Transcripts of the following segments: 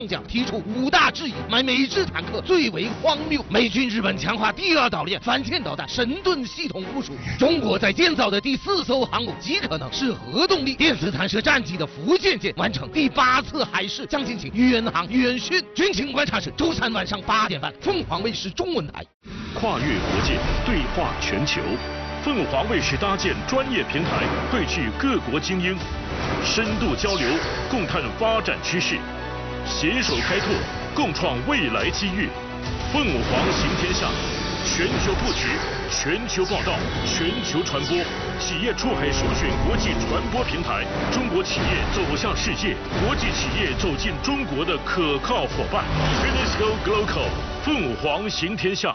将提出5大质疑，买美制坦克最为荒谬。美军、日本强化第2岛链反舰导弹神盾系统部署。中国在建造的第4艘航母极可能是核动力电子弹射战机的福建舰，完成第8次海试，将进行远航远训。军情观察室周3晚上8点半，凤凰卫视中文台。 跨越国界，对话全球。凤凰卫视搭建专业平台，汇聚各国精英，深度交流，共探发展趋势。携手开拓，共创未来机遇。凤凰行天下，全球布局，全球报道，全球传播。企业出海首选国际传播平台，中国企业走向世界，国际企业走进中国的可靠伙伴。UNESCO Global， 凤凰行天下。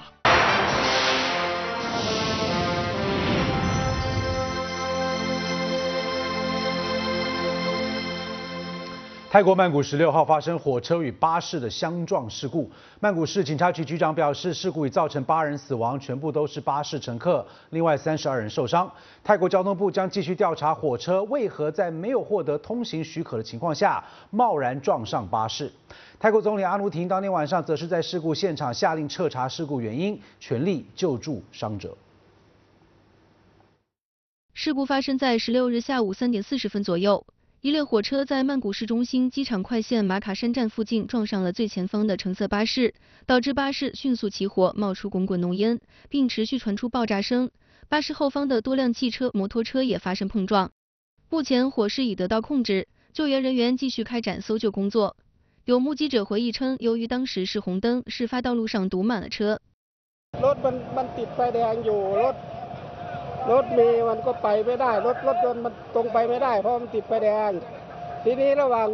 泰国曼谷16号发生火车与巴士的相撞事故。曼谷市警察局局长表示，事故已造成8人死亡，全部都是巴士乘客，另外32人受伤。泰国交通部将继续调查火车为何在没有获得通行许可的情况下贸然撞上巴士。泰国总理阿努廷当天晚上则是在事故现场下令彻查事故原因，全力救助伤者。 事故发生在16日下午3点40分左右。一列火车在曼谷市中心机场快线马卡山站附近撞上了最前方的橙色巴士，导致巴士迅速起火，冒出滚滚浓烟，并持续传出爆炸声。巴士后方的多辆汽车、摩托车也发生碰撞。目前火势已得到控制，救援人员继续开展搜救工作。有目击者回忆称，由于当时是红灯，事发道路上堵满了车。 รถเมล์มันก็ไปไม่ได้รถยนต์มันตรงไปไม่ได้เพราะมันติดไฟแดงทีนี้ระหว่าง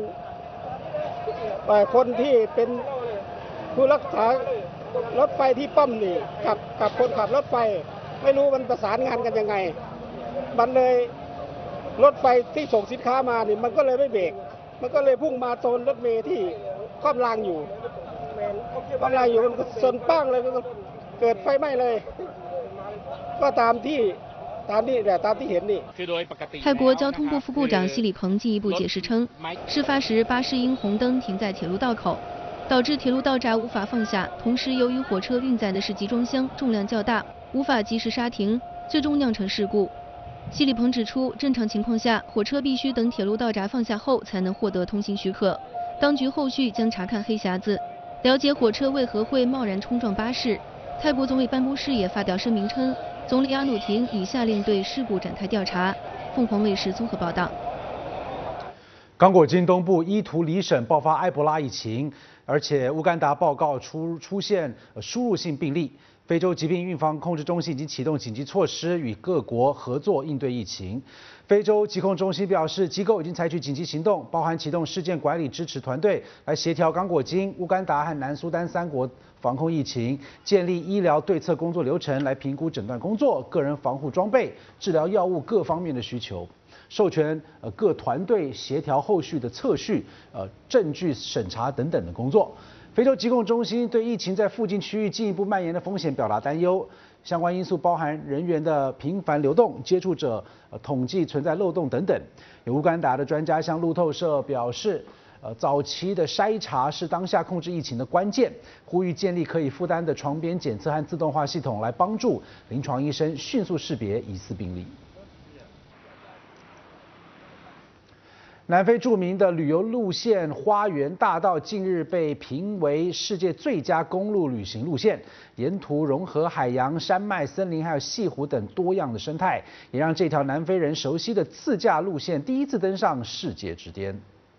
คนที่เป็นผู้รักษารถไฟที่ป้อมนี่กับคนขับรถไฟไม่รู้มันประสานงานกันยังไงมันเลยรถไฟที่ส่งสินค้ามานี่มันก็เลยไม่เบรกมันก็เลยพุ่งมาโซนรถเมล์ที่คว่ำรางอยู่มันก็ชนปั้งเลยก็เกิดไฟไหม้เลยก็ตามที่泰国交通部副部长西里彭进一步解释称，事发时巴士因红灯停在铁路道口，导致铁路道闸无法放下，同时由于火车运载的是集装箱，重量较大，无法及时刹停，最终酿成事故。西里彭指出，正常情况下，火车必须等铁路道闸放下后才能获得通行许可。当局后续将查看黑匣子，了解火车为何会贸然冲撞巴士。泰国总理办公室也发表声明称，总理阿努廷已下令对事故展开调查。凤凰卫视综合报道。 刚果金东部伊图里省爆发埃博拉疫情，而且乌干达报告出现输入性病例。非洲疾病预防控制中心已经启动紧急措施，与各国合作应对疫情。非洲疾控中心表示，机构已经采取紧急行动，包含启动事件管理支持团队，来协调刚果金、乌干达和南苏丹3国防控疫情，建立医疗对策工作流程，来评估诊断工作、个人防护装备、治疗药物各方面的需求，授权各团队协调后续的测序、证据审查等等的工作。非洲疾控中心对疫情在附近区域进一步蔓延的风险表达担忧，相关因素包含人员的频繁流动、接触者统计存在漏洞等等。有乌干达的专家向路透社表示，早期的筛查是当下控制疫情的关键，呼吁建立可以负担的床边检测和自动化系统，来帮助临床医生迅速识别疑似病例。南非著名的旅游路线花园大道近日被评为世界最佳公路旅行路线，沿途融合海洋、山脉、森林还有西湖等多样的生态，也让这条南非人熟悉的自驾路线第一次登上世界之巅。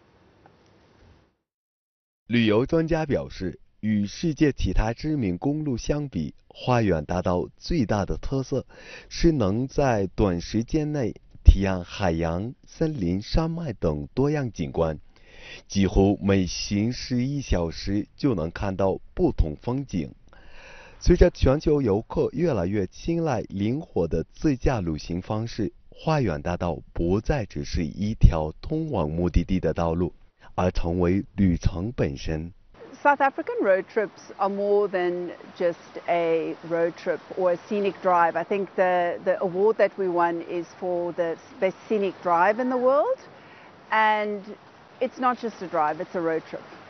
旅游专家表示，与世界其他知名公路相比，花园大道最大的特色是能在短时间内体验海洋、森林、山脉等多样景观，几乎每行11小时就能看到不同风景。随着全球游客越来越青睐灵活的自驾旅行方式，花园大道不再只是一条通往目的地的道路，而成为旅程本身。 South African road trips are more than just a road trip or a scenic drive. I think the award that we won is for the best scenic drive in the world. And it's not just a drive, it's a road trip.